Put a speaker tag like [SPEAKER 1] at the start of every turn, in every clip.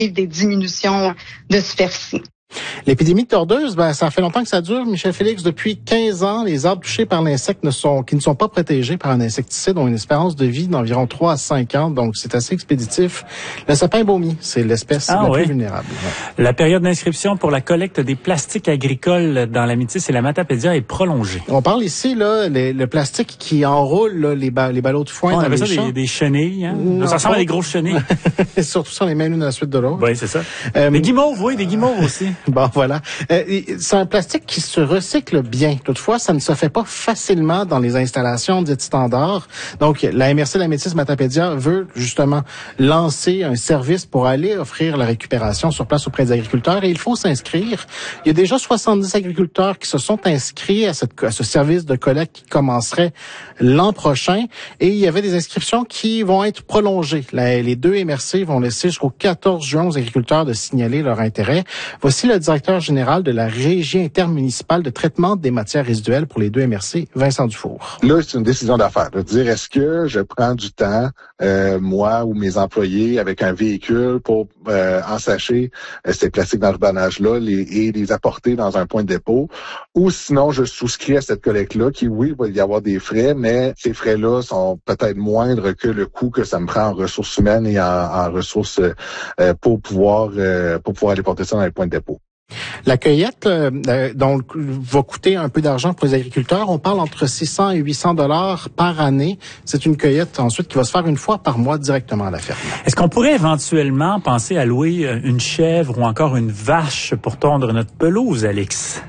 [SPEAKER 1] des diminutions de superficie.
[SPEAKER 2] L'épidémie de tordeuse, ça fait longtemps que ça dure, Michel Félix. Depuis 15 ans, les arbres touchés par l'insecte qui ne sont pas protégés par un insecticide ont une espérance de vie d'environ 3 à 5 ans, donc c'est assez expéditif. Le sapin baumier, c'est l'espèce la plus vulnérable. Ouais.
[SPEAKER 3] La période d'inscription pour la collecte des plastiques agricoles dans la Métis et la Matapédia est prolongée.
[SPEAKER 2] On parle ici, là, le plastique qui enroule là, les ballots de foin dans les champs. On
[SPEAKER 3] appelle ça des chenilles. Hein? Ça ressemble à des grosses chenilles.
[SPEAKER 2] Surtout si on les met l'une à la suite de l'autre.
[SPEAKER 3] Oui, c'est ça. Des guimauves, des guimauves aussi.
[SPEAKER 2] Bon, voilà. C'est un plastique qui se recycle bien. Toutefois, ça ne se fait pas facilement dans les installations dites standards. Donc, la MRC de la Métis Matapédia veut justement lancer un service pour aller offrir la récupération sur place auprès des agriculteurs et il faut s'inscrire. Il y a déjà 70 agriculteurs qui se sont inscrits à ce service de collecte qui commencerait l'an prochain et il y avait des inscriptions qui vont être prolongées. Les deux MRC vont laisser jusqu'au 14 juin aux agriculteurs de signaler leur intérêt. Voici le directeur général de la Régie intermunicipale de traitement des matières résiduelles pour les deux MRC, Vincent Dufour.
[SPEAKER 4] Là, c'est une décision d'affaires. De dire, est-ce que je prends du temps, moi ou mes employés, avec un véhicule pour ensacher ces plastiques d'enrubannage-là et les apporter dans un point de dépôt, ou sinon je souscris à cette collecte-là qui, oui, il va y avoir des frais, mais ces frais-là sont peut-être moindres que le coût que ça me prend en ressources humaines et en ressources pour pouvoir aller porter ça dans les points de dépôt.
[SPEAKER 2] La cueillette donc va coûter un peu d'argent pour les agriculteurs. On parle entre 600 et 800 $ par année. C'est une cueillette ensuite qui va se faire une fois par mois directement à la ferme.
[SPEAKER 3] Est-ce qu'on pourrait éventuellement penser à louer une chèvre ou encore une vache pour tondre notre pelouse, Alix?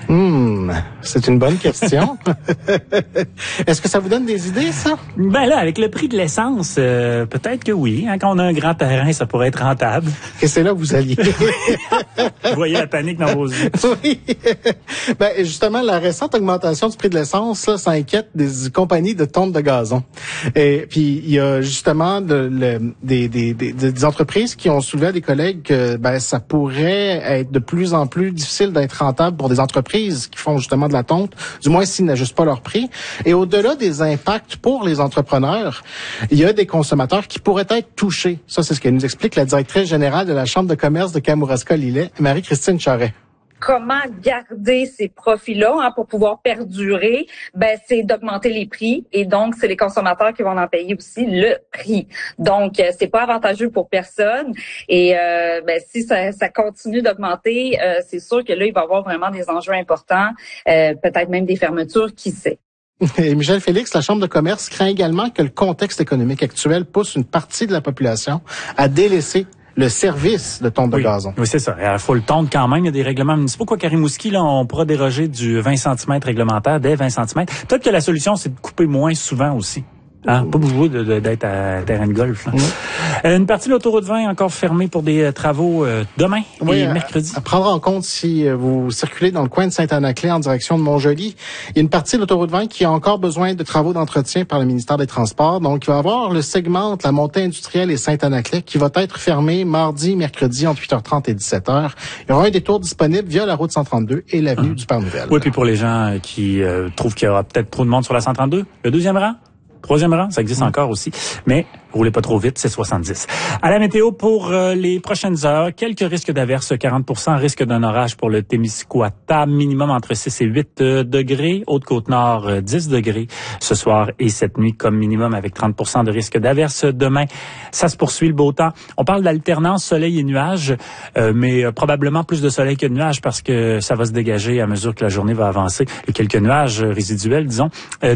[SPEAKER 2] C'est une bonne question. Est-ce que ça vous donne des idées, ça?
[SPEAKER 3] Ben là, avec le prix de l'essence, peut-être que oui. Hein, quand on a un grand terrain, ça pourrait être rentable.
[SPEAKER 2] Et c'est là que vous alliez.
[SPEAKER 3] Vous voyez la panique dans vos yeux.
[SPEAKER 2] Oui. Ben, justement, la récente augmentation du prix de l'essence, là, ça inquiète des compagnies de tonte de gazon. Et puis, il y a justement des entreprises qui ont soulevé à des collègues que ça pourrait être de plus en plus difficile d'être rentable pour des entreprises qui font justement de la tonte, du moins s'ils n'ajustent pas leur prix. Et au-delà des impacts pour les entrepreneurs, il y a des consommateurs qui pourraient être touchés. Ça, c'est ce que nous explique la directrice générale de la Chambre de commerce de Kamouraska-Lillet, Marie-Christine Charret.
[SPEAKER 5] Comment garder ces profits-là pour pouvoir perdurer? C'est d'augmenter les prix et donc c'est les consommateurs qui vont en payer aussi le prix. Donc c'est pas avantageux pour personne et si ça continue d'augmenter, c'est sûr que là il va y avoir vraiment des enjeux importants, peut-être même des fermetures, qui sait.
[SPEAKER 2] Et Michel Félix, la Chambre de commerce craint également que le contexte économique actuel pousse une partie de la population à délaisser le service de tonte de gazon.
[SPEAKER 3] Oui, c'est ça. Il faut le tondre quand même. Il y a des règlements municipaux. Quoi qu'à Rimouski, là, on pourra déroger du 20 cm réglementaire dès 20 cm. Peut-être que la solution, c'est de couper moins souvent aussi. Pas beaucoup d'être à terrain de golf. Une partie de l'autoroute 20 encore fermée pour des travaux demain et mercredi.
[SPEAKER 2] À prendre en compte si vous circulez dans le coin de Saint-Anaclet en direction de Montjoly. Il y a une partie de l'autoroute 20 qui a encore besoin de travaux d'entretien par le ministère des Transports. Donc, il va y avoir le segment entre la montée industrielle et Saint-Anaclet qui va être fermé mardi, mercredi entre 8h30 et 17h. Il y aura un détour disponible via la route 132 et l'avenue du Père-Nouvelle.
[SPEAKER 3] Oui, puis pour les gens qui trouvent qu'il y aura peut-être trop de monde sur la 132, le deuxième rang? Troisième rang, ça existe encore aussi, mais roulez pas trop vite, c'est 70. À la météo pour les prochaines heures, quelques risques d'averses, 40%, risque d'un orage pour le Témiscouata, minimum entre 6 et 8 degrés, Haute-Côte-Nord 10 degrés ce soir et cette nuit comme minimum avec 30% de risque d'averses. Demain, ça se poursuit le beau temps. On parle d'alternance soleil et nuages, mais probablement plus de soleil que de nuages parce que ça va se dégager à mesure que la journée va avancer. Et quelques nuages résiduels, disons.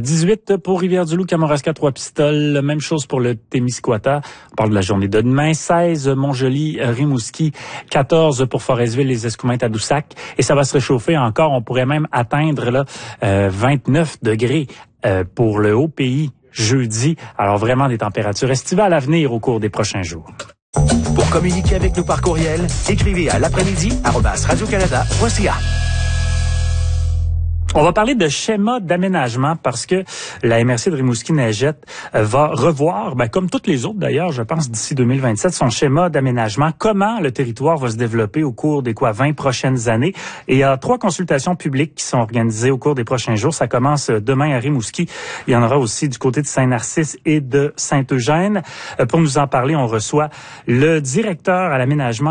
[SPEAKER 3] 18 pour Rivière-du-Loup, Kamouraska, Trois-Pistoles, même chose pour le Témiscouata. On parle de la journée de demain. 16, Montjoly, Rimouski. 14 pour Forestville, les Escoumins, à Tadoussac. Et ça va se réchauffer encore. On pourrait même atteindre 29 degrés pour le Haut-Pays jeudi. Alors vraiment des températures estivales à venir au cours des prochains jours.
[SPEAKER 6] Pour communiquer avec nous par courriel, écrivez à l'après-midi @radiocanada.ca.
[SPEAKER 3] On va parler de schéma d'aménagement parce que la MRC de Rimouski-Neigette va revoir, comme toutes les autres d'ailleurs, je pense d'ici 2027, son schéma d'aménagement. Comment le territoire va se développer au cours des 20 prochaines années. Et il y a 3 consultations publiques qui sont organisées au cours des prochains jours. Ça commence demain à Rimouski. Il y en aura aussi du côté de Saint-Narcisse et de Saint-Eugène. Pour nous en parler, on reçoit le directeur à l'aménagement